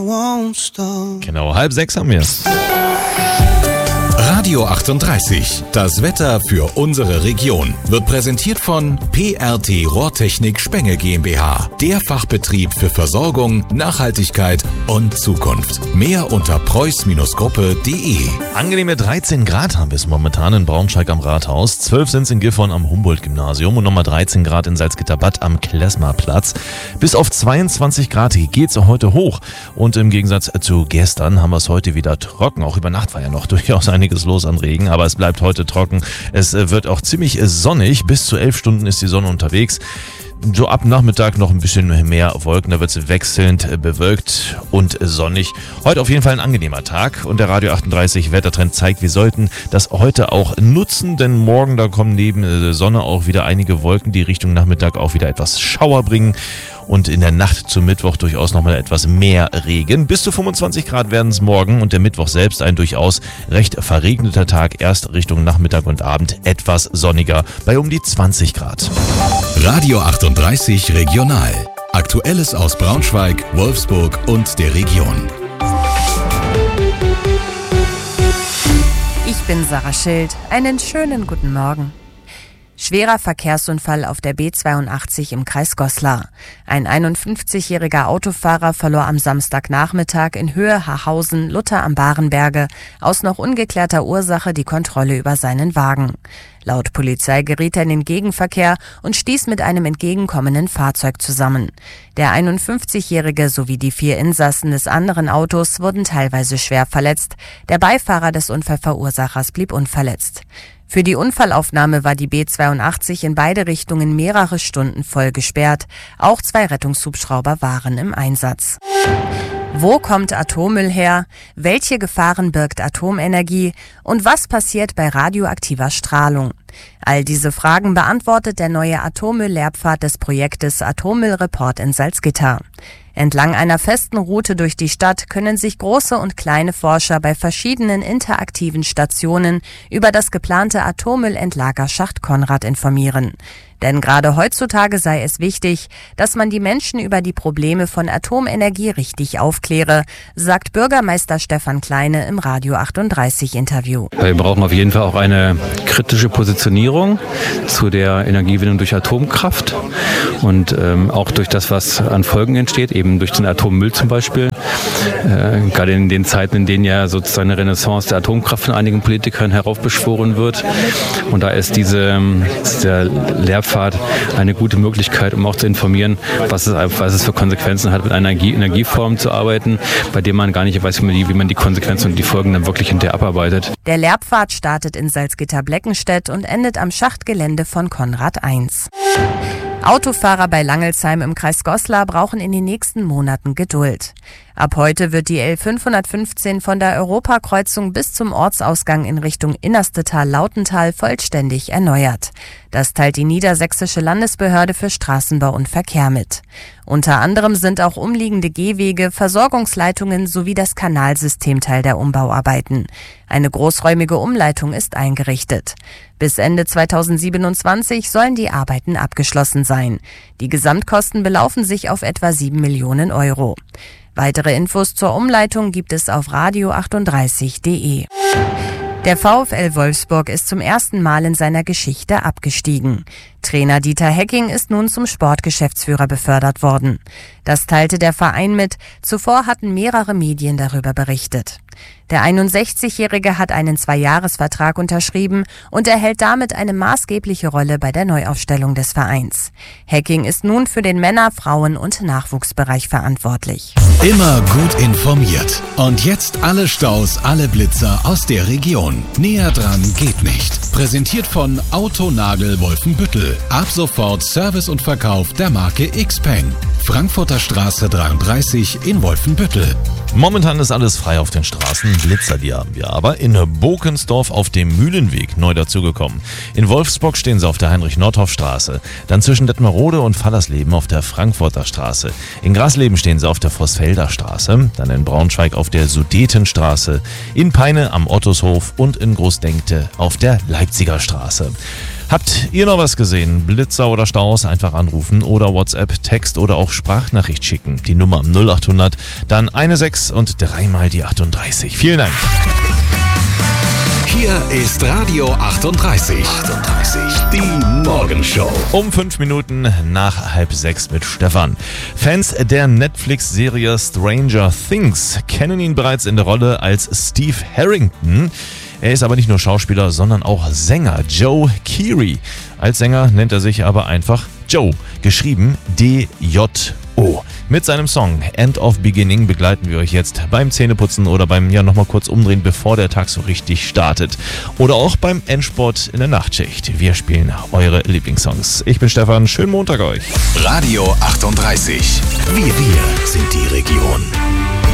Genau, 5:30 haben wir es. Radio 38, das Wetter für unsere Region, wird präsentiert von PRT Rohrtechnik Spenge GmbH, der Fachbetrieb für Versorgung, Nachhaltigkeit und Zukunft. Mehr unter preuß-gruppe.de. Angenehme 13 Grad haben wir es momentan in Braunschweig am Rathaus, 12 sind es in Gifhorn am Humboldt-Gymnasium und nochmal 13 Grad in Salzgitterbad am Klesmerplatz. Bis auf 22 Grad geht es heute hoch und im Gegensatz zu gestern haben wir es heute wieder trocken. Auch über Nacht war ja noch durchaus einiges los an Regen, aber es bleibt heute trocken. Es wird auch ziemlich sonnig. Bis zu 11 Stunden ist die Sonne unterwegs. So ab Nachmittag noch ein bisschen mehr Wolken, da wird es wechselnd bewölkt und sonnig. Heute auf jeden Fall ein angenehmer Tag und der Radio 38 Wettertrend zeigt, wir sollten das heute auch nutzen, denn morgen da kommen neben der Sonne auch wieder einige Wolken, die Richtung Nachmittag auch wieder etwas Schauer bringen. Und in der Nacht zum Mittwoch durchaus nochmal etwas mehr Regen. Bis zu 25 Grad werden es morgen und der Mittwoch selbst ein durchaus recht verregneter Tag. Erst Richtung Nachmittag und Abend etwas sonniger bei um die 20 Grad. Radio 38 Regional. Aktuelles aus Braunschweig, Wolfsburg und der Region. Ich bin Sarah Schild. Einen schönen guten Morgen. Schwerer Verkehrsunfall auf der B82 im Kreis Goslar. Ein 51-jähriger Autofahrer verlor am Samstagnachmittag in Höhe Haarhausen-Lutter am Barenberge aus noch ungeklärter Ursache die Kontrolle über seinen Wagen. Laut Polizei geriet er in den Gegenverkehr und stieß mit einem entgegenkommenden Fahrzeug zusammen. Der 51-Jährige sowie die 4 Insassen des anderen Autos wurden teilweise schwer verletzt. Der Beifahrer des Unfallverursachers blieb unverletzt. Für die Unfallaufnahme war die B82 in beide Richtungen mehrere Stunden voll gesperrt. Auch 2 Rettungshubschrauber waren im Einsatz. Wo kommt Atommüll her? Welche Gefahren birgt Atomenergie? Und was passiert bei radioaktiver Strahlung? All diese Fragen beantwortet der neue Atommüll-Lehrpfad des Projektes Atommüllreport in Salzgitter. Entlang einer festen Route durch die Stadt können sich große und kleine Forscher bei verschiedenen interaktiven Stationen über das geplante Atommüllendlagerschacht Konrad informieren. Denn gerade heutzutage sei es wichtig, dass man die Menschen über die Probleme von Atomenergie richtig aufkläre, sagt Bürgermeister Stefan Kleine im Radio 38 Interview. Wir brauchen auf jeden Fall auch eine kritische Positionierung zu der Energiegewinnung durch Atomkraft und auch durch das, was an Folgen entsteht, eben durch den Atommüll zum Beispiel. Gerade in den Zeiten, in denen ja sozusagen eine Renaissance der Atomkraft von einigen Politikern heraufbeschworen wird. Und da ist der Lehrpfad eine gute Möglichkeit, um auch zu informieren, was es für Konsequenzen hat, mit einer Energieform zu arbeiten, bei der man gar nicht weiß, wie man die Konsequenzen und die Folgen dann wirklich hinterher abarbeitet. Der Lehrpfad startet in Salzgitter-Bleckenstedt und endet am Schachtgelände von Konrad 1. Autofahrer bei Langelsheim im Kreis Goslar brauchen in den nächsten Monaten Geduld. Ab heute wird die L515 von der Europakreuzung bis zum Ortsausgang in Richtung Innerstetal-Lautental vollständig erneuert. Das teilt die Niedersächsische Landesbehörde für Straßenbau und Verkehr mit. Unter anderem sind auch umliegende Gehwege, Versorgungsleitungen sowie das Kanalsystem Teil der Umbauarbeiten. Eine großräumige Umleitung ist eingerichtet. Bis Ende 2027 sollen die Arbeiten abgeschlossen sein. Die Gesamtkosten belaufen sich auf etwa 7 Millionen Euro. Weitere Infos zur Umleitung gibt es auf radio38.de. Der VfL Wolfsburg ist zum ersten Mal in seiner Geschichte abgestiegen. Trainer Dieter Hecking ist nun zum Sportgeschäftsführer befördert worden. Das teilte der Verein mit. Zuvor hatten mehrere Medien darüber berichtet. Der 61-Jährige hat einen 2-Jahres-Vertrag unterschrieben und erhält damit eine maßgebliche Rolle bei der Neuaufstellung des Vereins. Hecking ist nun für den Männer-, Frauen- und Nachwuchsbereich verantwortlich. Immer gut informiert. Und jetzt alle Staus, alle Blitzer aus der Region. Näher dran geht nicht. Präsentiert von Autonagel Wolfenbüttel. Ab sofort Service und Verkauf der Marke Xpeng. Frankfurter Straße 33 in Wolfenbüttel. Momentan ist alles frei auf den Straßen, Blitzer die haben wir aber. In Bokensdorf auf dem Mühlenweg neu dazugekommen. In Wolfsburg stehen sie auf der Heinrich-Nordhoff-Straße. Dann zwischen Detmerode und Fallersleben auf der Frankfurter Straße. In Grasleben stehen sie auf der Vossfelder Straße. Dann in Braunschweig auf der Sudetenstraße. In Peine am Ottoshof und in Großdenkte auf der Leipziger Straße. Habt ihr noch was gesehen? Blitzer oder Staus? Einfach anrufen oder WhatsApp, Text oder auch Sprachnachricht schicken. Die Nummer 0800, dann 16 und 3 mal die 38. Vielen Dank. Hier ist Radio 38. Die Morgenshow. Um 5 Minuten nach 5:30 mit Stefan. Fans der Netflix-Serie Stranger Things kennen ihn bereits in der Rolle als Steve Harrington. Er ist aber nicht nur Schauspieler, sondern auch Sänger. Joe Keery. Als Sänger nennt er sich aber einfach Joe, geschrieben D-J-O. Mit seinem Song End of Beginning begleiten wir euch jetzt beim Zähneputzen oder beim nochmal kurz umdrehen, bevor der Tag so richtig startet. Oder auch beim Endsport in der Nachtschicht. Wir spielen eure Lieblingssongs. Ich bin Stefan, schönen Montag euch. Radio 38. Wir sind die Region.